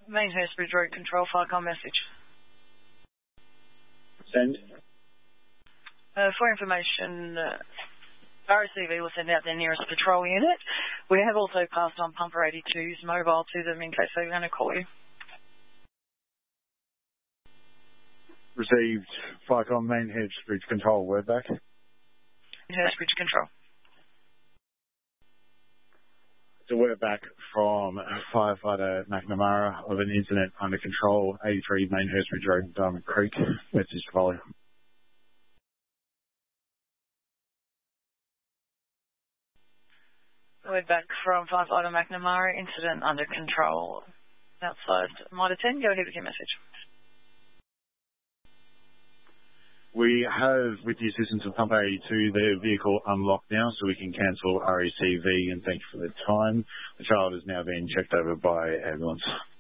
Main Hurstbridge Road Control, FICOM message. Send. For information, RACV will send out their nearest patrol unit. We have also passed on Pumper 82's mobile to them in case they're going to call you. Received. FICOM Main Hurstbridge Control. Word back. Hurstbridge Control. So we're back from firefighter McNamara of an incident under control, 83 Main Hurstbridge Road, Diamond Creek. Message to follow. Word back from firefighter McNamara, incident under control outside Mitre 10. Go ahead with your message. We have, with the assistance of Pump 82, their vehicle unlocked now, so we can cancel RACV, and thank you for the time. The child is now being checked over by ambulance.